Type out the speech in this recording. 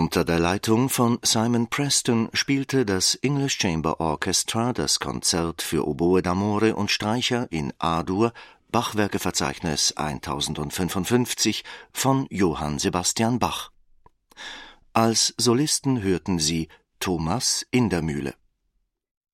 Unter der Leitung von Simon Preston spielte das English Chamber Orchestra das Konzert für Oboe d'amore und Streicher in A-Dur, Bachwerkeverzeichnis 1055 von Johann Sebastian Bach. Als Solisten hörten Sie Thomas Indermühle.